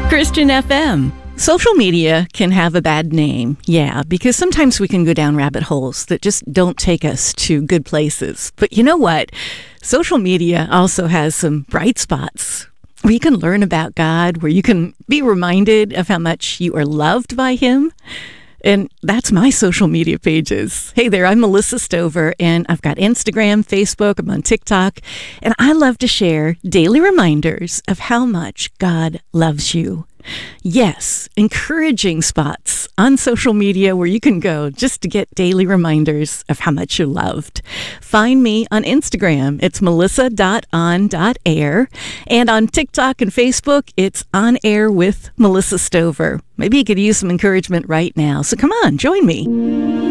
Christian FM. Social media can have a bad name, yeah, because sometimes we can go down rabbit holes that just don't take us to good places. But you know what? Social media also has some bright spots where you can learn about God, where you can be reminded of how much you are loved by Him. And that's my social media pages. Hey there, I'm Melissa Stover, and I've got Instagram, Facebook, I'm on TikTok, and I love to share daily reminders of how much God loves you. Yes, encouraging spots on social media where you can go just to get daily reminders of how much you're loved. Find me on Instagram. It's melissa.on.air. And on TikTok and Facebook, it's On Air with Melissa Stover. Maybe you could use some encouragement right now. So come on, join me.